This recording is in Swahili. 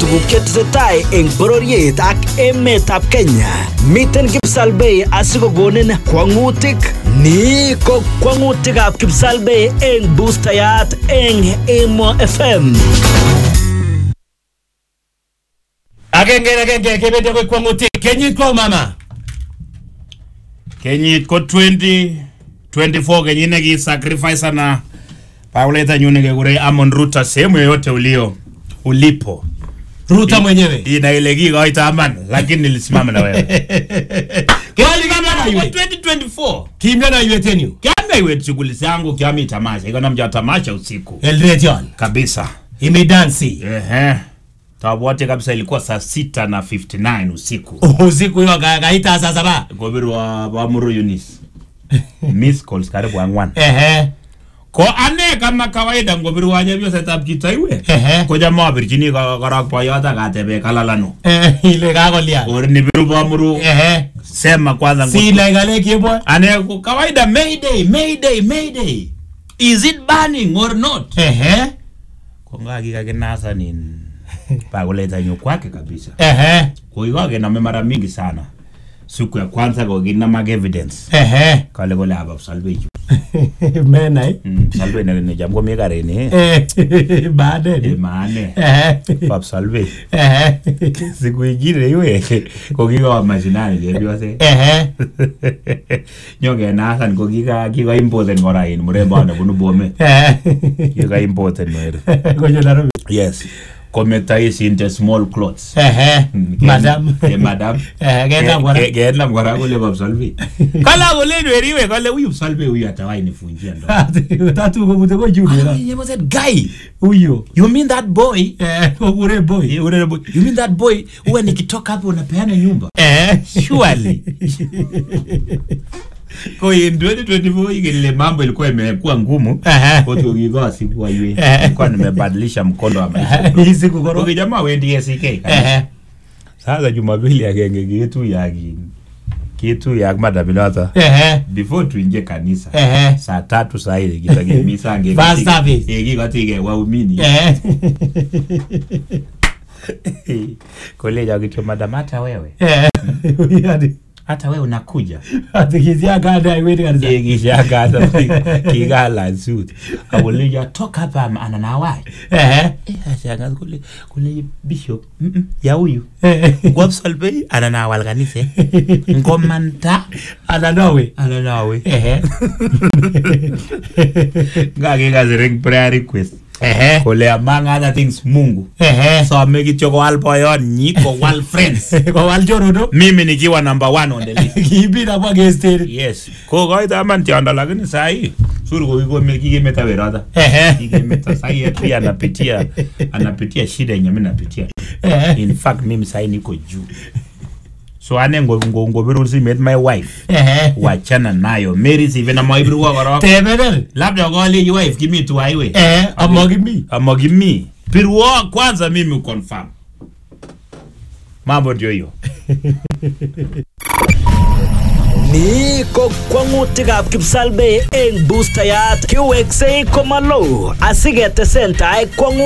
tuguk chetesetai eng bororiet ak emetab Kenya. Miten Kipsalbei asikokonin kwangutik. Ni ko kwangutikab Kipsalbei eng boostayat eng Emo FM. Agenge kebede kwa kwangutik. Kenyit kwa mama. Kenyit ko 2024 kenyit negi sacrifice na Pauleta nyune kure Amon Ruta sehemu yoyote ulipo. Ruta mwenyewe. Inailegi gaita aman lakini nilisimama na wewe. Kwani kama na yule 2024. Kimya na yule tenu. Kama iwe shughuli zangu kiami tamasha. Iko namja tamasha usiku. Elrejon. Kabisa. Imedansi. Tawabote kabisa ilikuwa saa 6:59 usiku. Usiku hiyo kaita saa 7. Gobiru wa Muru Eunice. Miss calls karibu angwan. Ko ane kama kawaida ngobiru wanya biyo setup kitaiwe. Ko jamaa birchini karak poyota katebe kalalano. Ile kakolia. Or ni biru ba Muru. Sema kwanza si la igale kibo. Ane kawaida Mayday. Is it burning or not? Ko ngaki kakinasa nini. Pakuleta nyokwake kabisa. Kwa hiyo wake na mara mingi sana. Siku ya kwanza kwa gina mag evidence. Kale kole hapa Salve. Menai. Salve na jambo megare ni. Baade. Maane. Pap Salve. Siku ingine iwe kwa giga wa mashinani yebi wase. Nyoge na Hassan kwa giga important ngora in muremba na bunu bome. Giga important mwere. Ngoja Nairobi. Yes. Kometa isi into small clothes. Madam. Madam. Genda mgora kule Pap Salve. Kala kule nweriwe kale huyu Salve huyu atawai nifunjia ndo. Tatu ko muteko junior. You said guy. Huyo. You mean that boy? Ure boy. You mean that boy uwe nikitoka hapo unapeana nyumba? Surely. Kwa hiyo 2024 ile mambo ilikuwa imekuwa ngumu. Kwa hiyo giga siku hiyo. Kwa nimebadilisha mkondo wa maisha. Hii siku goro. Kwa jamaa wendi SK. Sasa Jumapili agenge kitu ya madabinata. Before tuingie kanisa. Saa 3 saa ile kitage misa ange. First service. Gigatige waumini. Koleja kitu madamata wewe. Hata wewe unakuja. Atikizia gada iwete kanisa. Kizia gada kigala nzuri. Awolija toka hapa ananawai. Ashaga kule bishop. Ya huyu. Kwa Salve ananawal kanisa. Ngomanta ananawe. Ngake gazering prayer request. Kole among other things Mungu. So make it your wal boy nyi ko wal friends. Kwa wal jorodo. Mimi nikiwa number 1 on the list. Kibira kwa guest. Yes. Ko gaita aman tianda lakini sahi. Suru ko iko meta werada. Meta sahi pia anapitia shida yenye mimi napitia. In fact mimi sahi niko juu. So ane ngobiru si met my wife. Wachana nayo. Mary si vena maibiru wa wara. Tebedel. Labda ngoli your wife kimi tu highway. Amogimi. Piruwa kwanza mimi confirm. Mambo ndio hiyo. Ni ko kwangutikab Kipsalbei eng boostayat kiweksei komalo asigete sentai kwangu